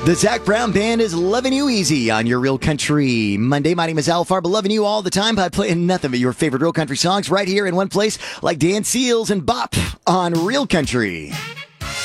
The Zach Brown Band is loving you easy on your Real Country Monday. My name is Al Farb, loving you all the time by playing nothing but your favorite real country songs right here in one place, like Dan Seals and Bop on Real Country.